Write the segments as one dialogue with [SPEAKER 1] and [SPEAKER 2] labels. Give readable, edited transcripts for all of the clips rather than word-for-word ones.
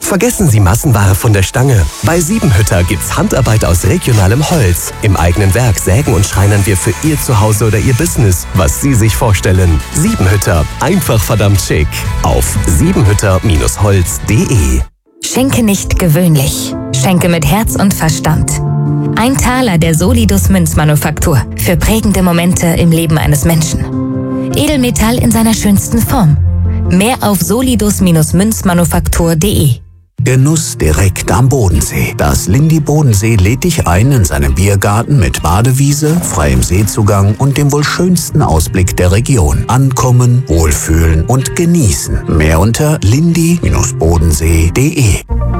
[SPEAKER 1] Vergessen Sie Massenware von der Stange. Bei Siebenhütter gibt's Handarbeit aus regionalem Holz. Im eigenen Werk sägen und schreinern wir für Ihr Zuhause oder Ihr Business, was Sie sich vorstellen. Siebenhütter. Einfach verdammt schick. Auf siebenhütter-holz.de.
[SPEAKER 2] Schenke nicht gewöhnlich. Schenke mit Herz und Verstand. 1 Taler der Solidus Münzmanufaktur für prägende Momente im Leben eines Menschen. Edelmetall in seiner schönsten Form. Mehr auf solidus-münzmanufaktur.de.
[SPEAKER 3] Genuss direkt am Bodensee. Das Lindi Bodensee lädt dich ein in seinem Biergarten mit Badewiese, freiem Seezugang und dem wohl schönsten Ausblick der Region. Ankommen, wohlfühlen und genießen. Mehr unter lindi-bodensee.de.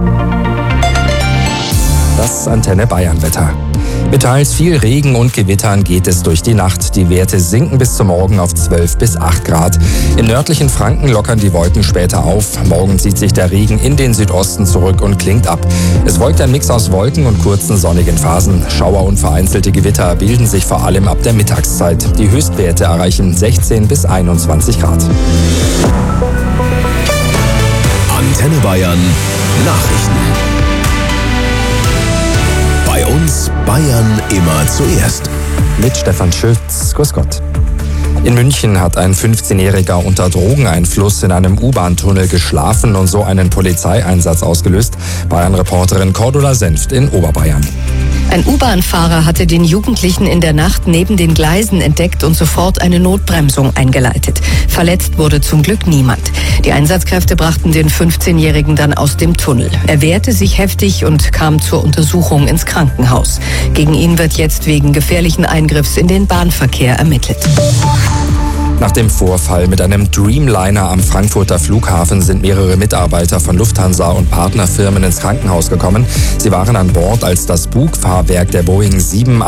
[SPEAKER 4] Das Antenne Bayern Wetter. Mit teils viel Regen und Gewittern geht es durch die Nacht. Die Werte sinken bis zum Morgen auf 12 bis 8 Grad. Im nördlichen Franken lockern die Wolken später auf. Morgen zieht sich der Regen in den Südosten zurück und klingt ab. Es folgt ein Mix aus Wolken und kurzen sonnigen Phasen. Schauer und vereinzelte Gewitter bilden sich vor allem ab der Mittagszeit. Die Höchstwerte erreichen 16 bis 21 Grad.
[SPEAKER 1] Antenne Bayern Nachrichten. Bei uns Bayern immer zuerst.
[SPEAKER 4] Mit Stefan Schütz. Grüß Gott. In München hat ein 15-Jähriger unter Drogeneinfluss in einem U-Bahn-Tunnel geschlafen und so einen Polizeieinsatz ausgelöst. Bayern-Reporterin Cordula Senft in Oberbayern.
[SPEAKER 5] Ein U-Bahn-Fahrer hatte den Jugendlichen in der Nacht neben den Gleisen entdeckt und sofort eine Notbremsung eingeleitet. Verletzt wurde zum Glück niemand. Die Einsatzkräfte brachten den 15-Jährigen dann aus dem Tunnel. Er wehrte sich heftig und kam zur Untersuchung ins Krankenhaus. Gegen ihn wird jetzt wegen gefährlichen Eingriffs in den Bahnverkehr ermittelt.
[SPEAKER 4] Nach dem Vorfall mit einem Dreamliner am Frankfurter Flughafen sind mehrere Mitarbeiter von Lufthansa und Partnerfirmen ins Krankenhaus gekommen. Sie waren an Bord, als das Bugfahrwerk der Boeing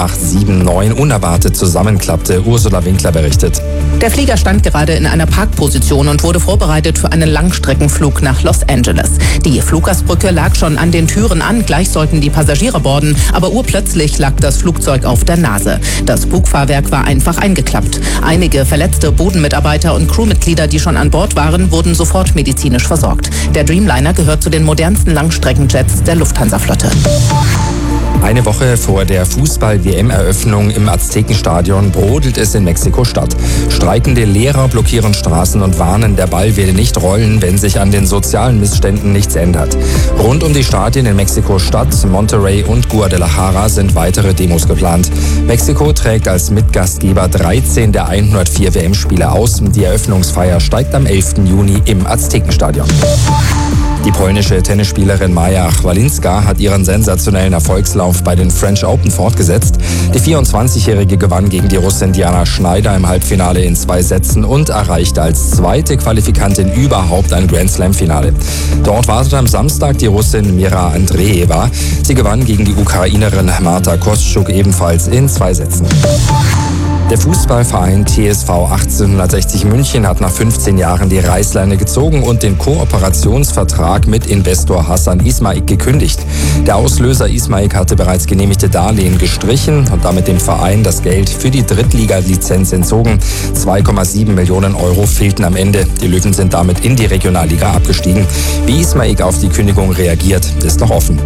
[SPEAKER 4] 7879 unerwartet zusammenklappte. Ursula Winkler berichtet.
[SPEAKER 6] Der Flieger stand gerade in einer Parkposition und wurde vorbereitet für einen Langstreckenflug nach Los Angeles. Die Fluggastbrücke lag schon an den Türen an, gleich sollten die Passagiere boarden, aber urplötzlich lag das Flugzeug auf der Nase. Das Bugfahrwerk war einfach eingeklappt. Einige verletzte Bodenmitarbeiter und Crewmitglieder, die schon an Bord waren, wurden sofort medizinisch versorgt. Der Dreamliner gehört zu den modernsten Langstreckenjets der Lufthansa-Flotte.
[SPEAKER 4] Eine Woche vor der Fußball-WM-Eröffnung im Aztekenstadion brodelt es in Mexiko-Stadt. Streikende Lehrer blockieren Straßen und warnen, der Ball werde nicht rollen, wenn sich an den sozialen Missständen nichts ändert. Rund um die Stadien in Mexiko-Stadt, Monterrey und Guadalajara sind weitere Demos geplant. Mexiko trägt als Mitgastgeber 13 der 104 WM-Spiele aus. Die Eröffnungsfeier steigt am 11. Juni im Aztekenstadion. Die polnische Tennisspielerin Maja Chwalinska hat ihren sensationellen Erfolgslauf bei den French Open fortgesetzt. Die 24-Jährige gewann gegen die Russin Diana Schneider im Halbfinale in 2 Sätzen und erreichte als zweite Qualifikantin überhaupt ein Grand-Slam-Finale. Dort wartete am Samstag die Russin Mira Andreeva. Sie gewann gegen die Ukrainerin Marta Kostyuk ebenfalls in 2 Sätzen. Der Fußballverein TSV 1860 München hat nach 15 Jahren die Reißleine gezogen und den Kooperationsvertrag mit Investor Hassan Ismaik gekündigt. Der Auslöser Ismaik hatte bereits genehmigte Darlehen gestrichen und damit dem Verein das Geld für die Drittliga-Lizenz entzogen. 2,7 Millionen Euro fehlten am Ende. Die Löwen sind damit in die Regionalliga abgestiegen. Wie Ismaik auf die Kündigung reagiert, ist noch offen.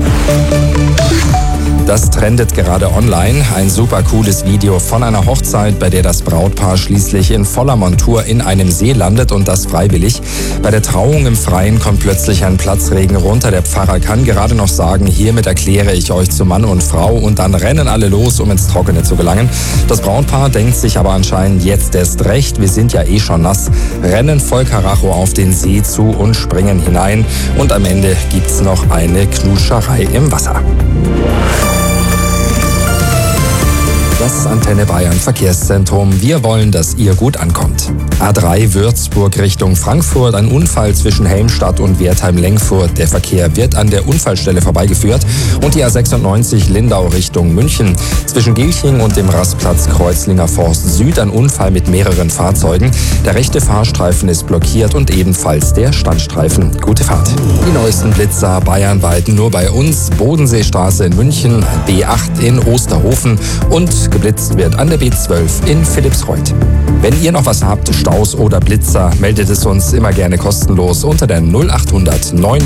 [SPEAKER 4] Das trendet gerade online. Ein super cooles Video von einer Hochzeit, bei der das Brautpaar schließlich in voller Montur in einem See landet und das freiwillig. Bei der Trauung im Freien kommt plötzlich ein Platzregen runter. Der Pfarrer kann gerade noch sagen, hiermit erkläre ich euch zu Mann und Frau, und dann rennen alle los, um ins Trockene zu gelangen. Das Brautpaar denkt sich aber anscheinend jetzt erst recht, wir sind ja eh schon nass, rennen voll Karacho auf den See zu und springen hinein. Und am Ende gibt's noch eine Knuscherei im Wasser. Das Antenne Bayern Verkehrszentrum. Wir wollen, dass ihr gut ankommt. A3 Würzburg Richtung Frankfurt. Ein Unfall zwischen Helmstadt und Wertheim-Lengfurt. Der Verkehr wird an der Unfallstelle vorbeigeführt. Und die A96 Lindau Richtung München. Zwischen Gilching und dem Rastplatz Kreuzlinger Forst Süd ein Unfall mit mehreren Fahrzeugen. Der rechte Fahrstreifen ist blockiert und ebenfalls der Standstreifen. Gute Fahrt. Die neuesten Blitzer bayernweit nur bei uns. Bodenseestraße in München, B8 in Osterhofen und geblitzt wird an der B12 in Philippsreuth. Wenn ihr noch was habt, Staus oder Blitzer, meldet es uns immer gerne kostenlos unter der 0800 9